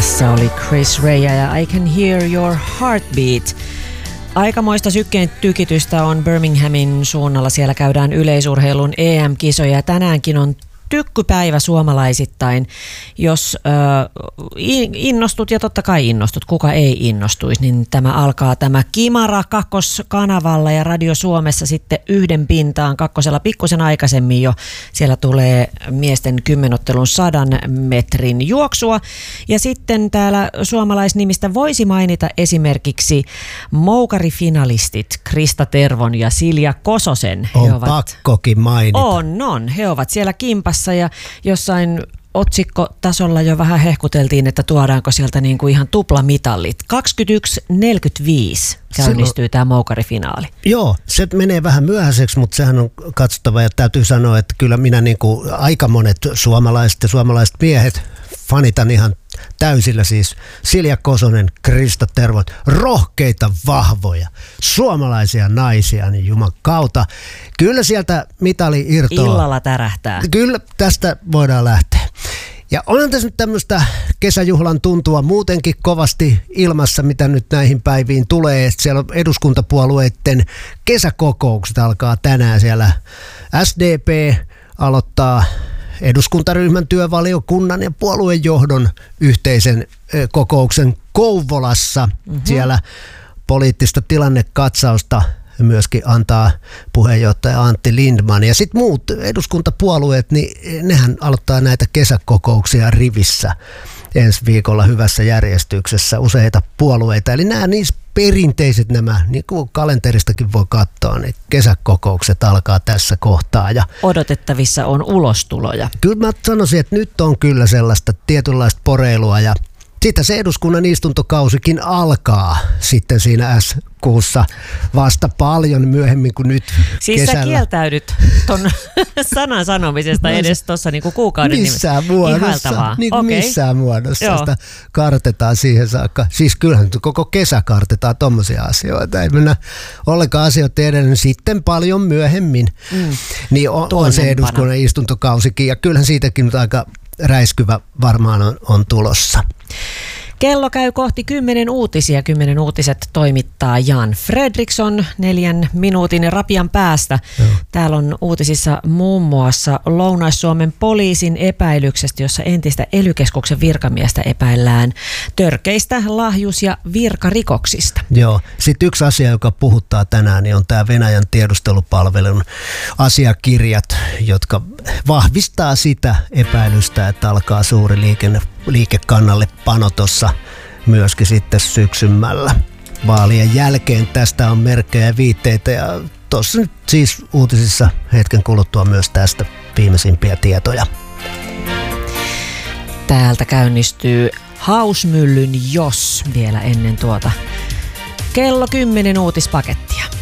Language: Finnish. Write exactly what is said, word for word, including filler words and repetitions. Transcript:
Tässä oli Chris Rea ja I Can Hear Your Heartbeat. Aikamoista sykkeen tykitystä on Birminghamin suunnalla. Siellä käydään yleisurheilun E M-kisoja ja tänäänkin on tykkypäivä suomalaisittain. Jos äh, innostut, ja totta kai innostut, kuka ei innostuisi, niin tämä alkaa tämä Kimara kakkoskanavalla ja Radio Suomessa sitten yhden pintaan kakkosella pikkusen aikaisemmin jo. Siellä tulee miesten kymmenottelun sadan metrin juoksua. Ja sitten täällä suomalaisnimistä voisi mainita esimerkiksi moukarifinalistit Krista Tervon ja Silja Kososen. On He ovat, pakkokin mainita. On, on. He ovat siellä kimpassa ja jossain otsikkotasolla jo vähän hehkuteltiin, että tuodaanko sieltä niin kuin ihan tuplamitallit. kaksikymmentäyksi neljäkymmentäviisi käynnistyy tämä moukarifinaali. Joo, se menee vähän myöhäiseksi, mutta sehän on katsottava ja täytyy sanoa, että kyllä minä niin kuin aika monet suomalaiset ja suomalaiset miehet fanitan ihan täysillä siis Silja Kosonen, Krista Tervot, rohkeita, vahvoja, suomalaisia naisia, niin juman kautta. Kyllä sieltä mitali irtoaa. Illalla tärähtää. Kyllä tästä voidaan lähteä. Ja onhan tässä nyt tämmöistä kesäjuhlan tuntua muutenkin kovasti ilmassa, mitä nyt näihin päiviin tulee. Siellä on eduskuntapuolueiden kesäkokoukset alkaa tänään siellä. S D P aloittaa eduskuntaryhmän työvaliokunnan ja puoluejohdon yhteisen kokouksen Kouvolassa. Mm-hmm. Siellä poliittista tilannekatsausta myöskin antaa puheenjohtaja Antti Lindman. Ja sitten muut eduskuntapuolueet, niin nehän aloittaa näitä kesäkokouksia rivissä ensi viikolla hyvässä järjestyksessä useita puolueita. Eli nämä niissä perinteiset nämä, niin kuin kalenteristakin voi katsoa, niin kesäkokoukset alkaa tässä kohtaa. Ja odotettavissa on ulostuloja. Kyllä mä sanoisin, että nyt on kyllä sellaista tietynlaista poreilua ja sitten se eduskunnan istuntokausikin alkaa sitten siinä S kuussa vasta paljon myöhemmin kuin nyt siis kesällä. Siis sä kieltäydyt ton sanan sanomisesta edes tuossa niinku kuukauden missään muodossa, ihailtavaa. Niin kuin okay. missään muodossa sitä kartetaan siihen saakka. Siis kyllähän koko kesä kartetaan tommosia asioita. Ei mennä ollenkaan asioita edelleen sitten paljon myöhemmin. Mm. Niin on, on se eduskunnan istuntokausikin ja kyllähän siitäkin nyt aika räiskyvä varmaan on, on tulossa. Kello käy kohti kymmenen uutisia. Kymmenen uutiset toimittaa Jan Fredriksson neljän minuutin rapian päästä. Joo. Täällä on uutisissa muun muassa Lounais-Suomen poliisin epäilyksestä, jossa entistä ely keskuksen virkamiestä epäillään törkeistä lahjus- ja virkarikoksista. Joo. Sitten yksi asia, joka puhuttaa tänään, niin on tämä Venäjän tiedustelupalvelun asiakirjat, jotka vahvistaa sitä epäilystä, että alkaa suuri liikenne liikekannalle pano tuossa myöskin sitten syksymällä. Vaalien jälkeen tästä on merkkejä ja viitteitä ja tuossa nyt siis uutisissa hetken kuluttua myös tästä viimeisimpiä tietoja. Täältä käynnistyy Hausmyllyn Jos vielä ennen tuota kello kymmenen uutispakettia.